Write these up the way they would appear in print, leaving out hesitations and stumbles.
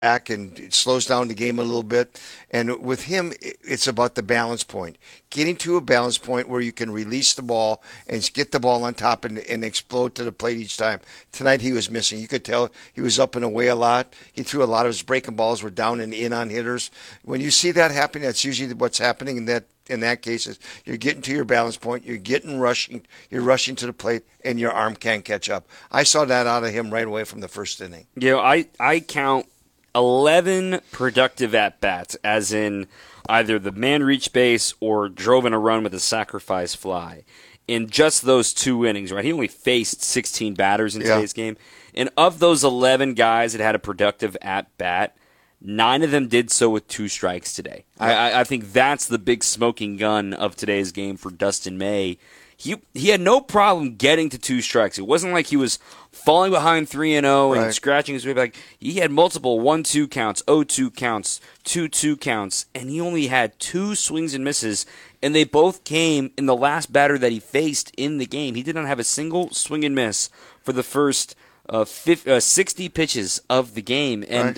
back and it slows down the game a little bit. And with him, it's about the balance point. Getting to a balance point where you can release the ball and get the ball on top and explode to the plate each time. Tonight he was missing. You could tell he was up and away a lot. He threw a lot of his breaking balls were down and in on hitters. When you see that happen, that's usually what's happening in that case is you're getting to your balance point, you're rushing to the plate, and your arm can't catch up. I saw that out of him right away from the first inning. I count 11 productive at-bats, as in either the man reached base or drove in a run with a sacrifice fly. In just those 2 innings, right? He only faced 16 batters in today's game. And of those 11 guys that had a productive at-bat, 9 of them did so with 2 strikes today. I think that's the big smoking gun of today's game for Dustin May. He had no problem getting to 2 strikes. It wasn't like he was falling behind 3-0 and scratching his way back. He had multiple 1-2 counts, 0-2 counts, 2-2 counts, and he only had 2 swings and misses, and they both came in the last batter that he faced in the game. He did not have a single swing and miss for the first 60 pitches of the game, and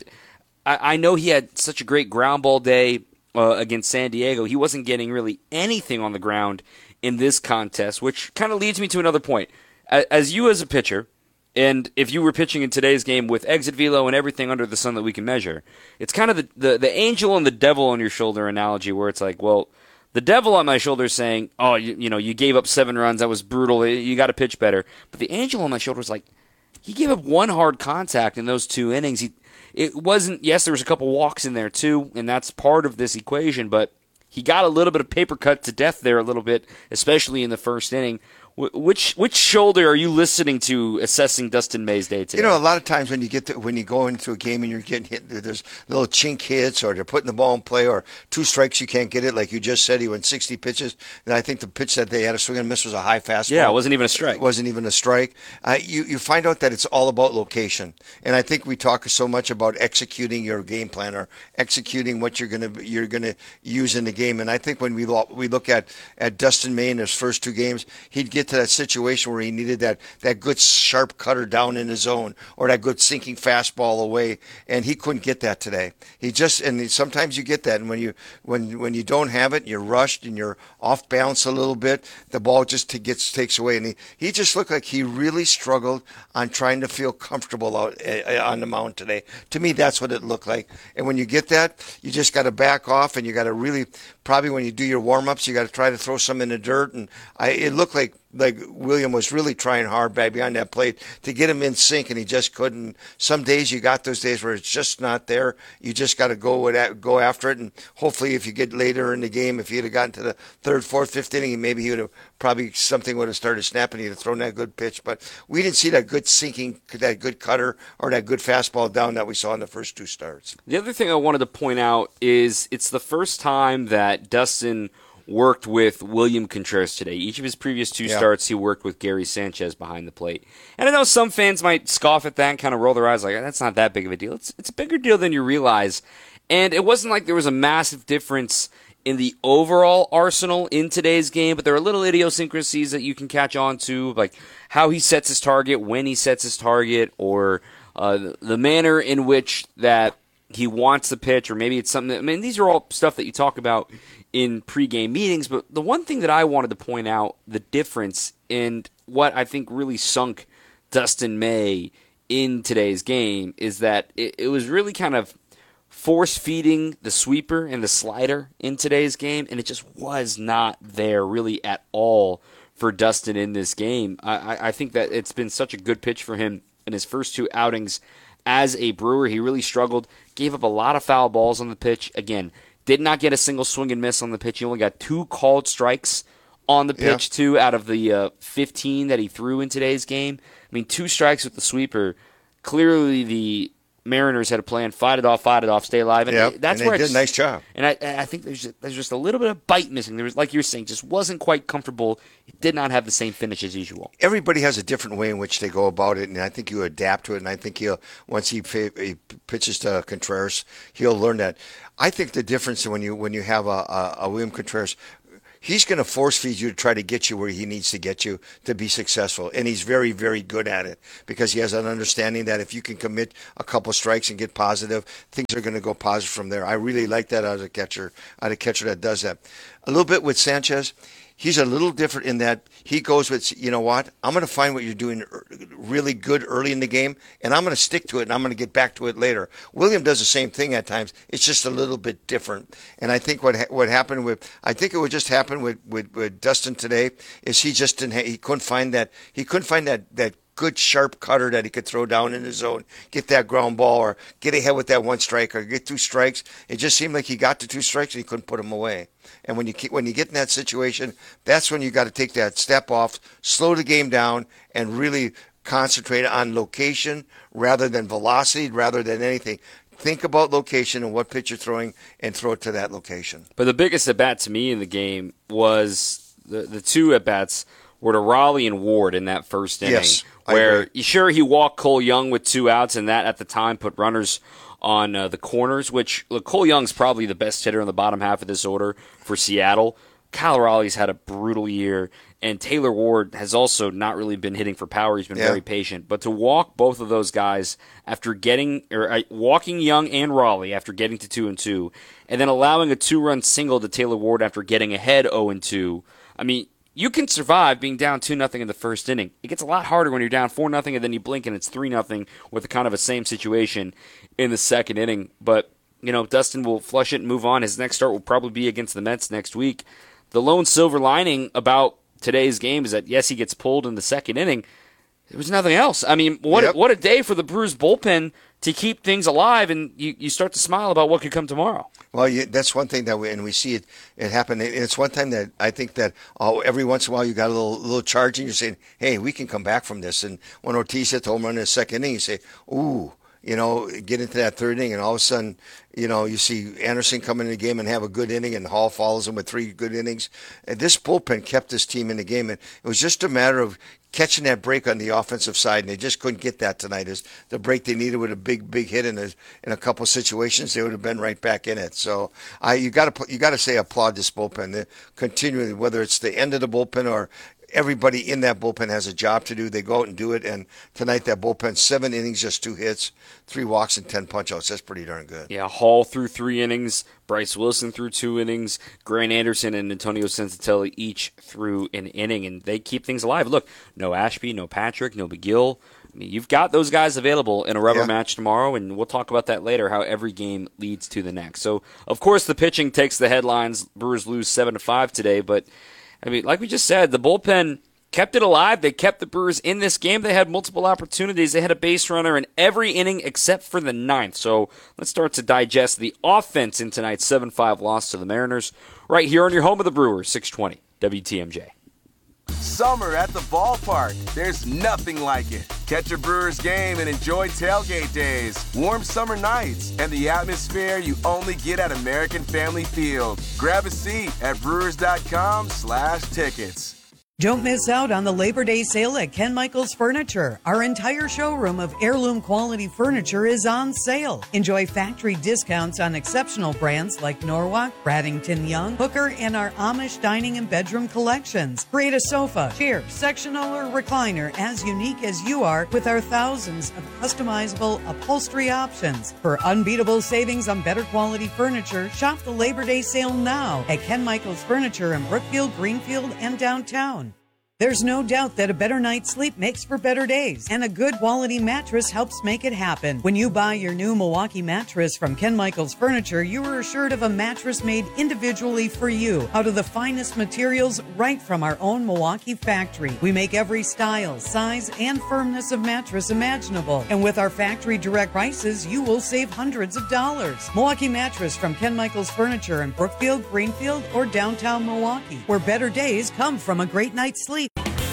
I know he had such a great ground ball day against San Diego. He wasn't getting really anything on the ground in this contest, which kind of leads me to another point. As you as a pitcher, and if you were pitching in today's game with exit velo and everything under the sun that we can measure, it's kind of the angel and the devil on your shoulder analogy where it's like, well, the devil on my shoulder is saying, oh, you gave up 7 runs. That was brutal. You got to pitch better. But the angel on my shoulder is like, he gave up 1 hard contact in those 2 innings. It wasn't, yes, there was a couple walks in there too, and that's part of this equation, but he got a little bit of paper cut to death there a little bit, especially in the first inning. Which shoulder are you listening to assessing Dustin May's day today? A lot of times when you go into a game and you're getting hit, there's little chink hits, or they're putting the ball in play, or 2 strikes you can't get it. Like you just said, he went 60 pitches, and I think the pitch that they had a swing and miss was a high fastball. Yeah, it wasn't even a strike. It wasn't even a strike. You find out that it's all about location, and I think we talk so much about executing your game plan or executing what you're gonna use in the game. And I think when we look at Dustin May in his first 2 games, he'd get to that situation where he needed that good sharp cutter down in his zone or that good sinking fastball away, and he couldn't get that today. Sometimes you get that, and when you don't have it, you're rushed and you're off balance a little bit, the ball just takes away, and he just looked like he really struggled on trying to feel comfortable out on the mound today. To me, that's what it looked like, and when you get that, you just got to back off, and you got to really, probably when you do your warm-ups, you got to try to throw some in the dirt, and it looked like William was really trying hard back behind that plate to get him in sync, and he just couldn't. Some days you got those days where it's just not there. You just got to go after it, and hopefully if you get later in the game, if he'd have gotten to the 3rd, 4th, 5th inning, maybe he would have something would have started snapping. He'd have thrown that good pitch, but we didn't see that good sinking, that good cutter, or that good fastball down that we saw in the first 2 starts. The other thing I wanted to point out is it's the first time that Dustin worked with William Contreras today. Each of his previous 2 starts, he worked with Gary Sanchez behind the plate. And I know some fans might scoff at that and kind of roll their eyes like, that's not that big of a deal. It's a bigger deal than you realize. And it wasn't like there was a massive difference in the overall arsenal in today's game, but there are little idiosyncrasies that you can catch on to, like how he sets his target, when he sets his target, or the manner in which that he wants the pitch, or maybe it's something that, these are all stuff that you talk about in pregame meetings, but the one thing that I wanted to point out, the difference and what I think really sunk Dustin May in today's game is that it was really kind of force-feeding the sweeper and the slider in today's game, and it just was not there really at all for Dustin in this game. I think that it's been such a good pitch for him in his first 2 outings as a Brewer. He really struggled, gave up a lot of foul balls on the pitch. Again, did not get a single swing and miss on the pitch. He only got 2 called strikes on the pitch, 2 out of the 15 that he threw in today's game. 2 strikes with the sweeper. Clearly the Mariners had a plan, fight it off, stay alive. And that's where they did a nice job. And I think there's just a little bit of bite missing. There was, like you were saying, just wasn't quite comfortable. It did not have the same finish as usual. Everybody has a different way in which they go about it, and I think you adapt to it. And I think once he pitches to Contreras, he'll learn that. I think the difference when you have a William Contreras, he's going to force feed you to try to get you where he needs to get you to be successful. And he's very, very good at it because he has an understanding that if you can commit a couple strikes and get positive, things are going to go positive from there. I really like that out of a catcher that does that. A little bit with Sanchez. He's a little different in that he goes with, you know what, I'm going to find what you're doing really good early in the game, and I'm going to stick to it, and I'm going to get back to it later. William does the same thing at times. It's just a little bit different. And I think what happened I think it would just happen with Dustin today is he just he couldn't find that good sharp cutter that he could throw down in the zone, get that ground ball, or get ahead with that one strike, or get 2 strikes. It just seemed like he got to 2 strikes and he couldn't put them away. And when you get in that situation, that's when you got to take that step off, slow the game down, and really concentrate on location rather than velocity, rather than anything. Think about location and what pitch you're throwing, and throw it to that location. But the biggest at bat to me in the game was the 2 at bats were to Raleigh and Ward in that first inning. Yes, where sure he walked Cole Young with 2 outs, and that at the time put runners on the corners, which look, Cole Young's probably the best hitter in the bottom half of this order for Seattle. Kyle Raleigh's had a brutal year, and Taylor Ward has also not really been hitting for power. He's been very patient. But to walk both of those guys after walking Young and Raleigh after getting to 2-2, and then allowing a 2-run single to Taylor Ward after getting ahead 0-2, I mean, you can survive being down 2-0 in the first inning. It gets a lot harder when you're down 4-0 and then you blink and it's 3-0 with a kind of a same situation in the second inning. But, Dustin will flush it and move on. His next start will probably be against the Mets next week. The lone silver lining about today's game is that, yes, he gets pulled in the second inning. There was nothing else. I mean, what a day for the Brewers bullpen to keep things alive, and you start to smile about what could come tomorrow. Well, that's one thing that we see it happen. And it's one time that I think that every once in a while you got a little charge, and you're saying, hey, we can come back from this. And when Ortiz hit the home run in the second inning, you say, ooh, get into that third inning, and all of a sudden, you see Anderson come in the game and have a good inning, and Hall follows him with 3 good innings. And this bullpen kept this team in the game, and it was just a matter of catching that break on the offensive side, and they just couldn't get that tonight. Is the break they needed with a big hit in a couple of situations, they would have been right back in it. So you got to say applaud this bullpen. Continually, whether it's the end of the bullpen or everybody in that bullpen has a job to do. They go out and do it. And tonight, that bullpen, 7 innings, just 2 hits, 3 walks, and 10 punch-outs. That's pretty darn good. Yeah, Hall threw 3 innings. Bryce Wilson threw 2 innings. Grant Anderson and Antonio Sensatelli each threw an inning, and they keep things alive. Look, no Ashby, no Patrick, no McGill. I mean, you've got those guys available in a rubber match tomorrow, and we'll talk about that later, how every game leads to the next. So, of course, the pitching takes the headlines. Brewers lose 7-5 today, but I mean, like we just said, the bullpen kept it alive. They kept the Brewers in this game. They had multiple opportunities. They had a base runner in every inning except for the 9th. So let's start to digest the offense in tonight's 7-5 loss to the Mariners right here on your home of the Brewers, 620 WTMJ. Summer at the ballpark. There's nothing like it. Catch a Brewers game and enjoy tailgate days, warm summer nights, and the atmosphere you only get at American Family Field. Grab a seat at brewers.com/tickets. Don't miss out on the Labor Day sale at Ken Michaels Furniture. Our entire showroom of heirloom quality furniture is on sale. Enjoy factory discounts on exceptional brands like Norwalk, Bradington Young, Hooker, and our Amish dining and bedroom collections. Create a sofa, chair, sectional, or recliner as unique as you are with our thousands of customizable upholstery options. For unbeatable savings on better quality furniture, shop the Labor Day sale now at Ken Michaels Furniture in Brookfield, Greenfield, and downtown. There's no doubt that a better night's sleep makes for better days, and a good quality mattress helps make it happen. When you buy your new Milwaukee mattress from Ken Michaels Furniture, you are assured of a mattress made individually for you out of the finest materials right from our own Milwaukee factory. We make every style, size, and firmness of mattress imaginable, and with our factory direct prices, you will save hundreds of dollars. Milwaukee mattress from Ken Michaels Furniture in Brookfield, Greenfield, or downtown Milwaukee, where better days come from a great night's sleep.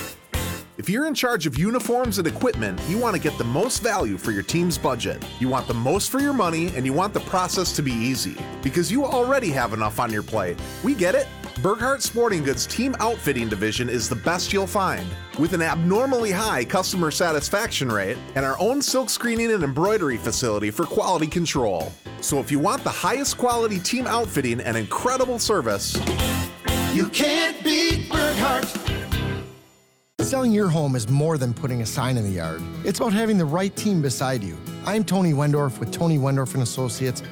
If you're in charge of uniforms and equipment, you want to get the most value for your team's budget. You want the most for your money, and you want the process to be easy. Because you already have enough on your plate. We get it. Burkhart Sporting Goods Team Outfitting Division is the best you'll find. With an abnormally high customer satisfaction rate and our own silk screening and embroidery facility for quality control. So if you want the highest quality team outfitting and incredible service, You can't beat Burkhart. Selling your home is more than putting a sign in the yard. It's about having the right team beside you. I'm Tony Wendorf with Tony Wendorf & Associates,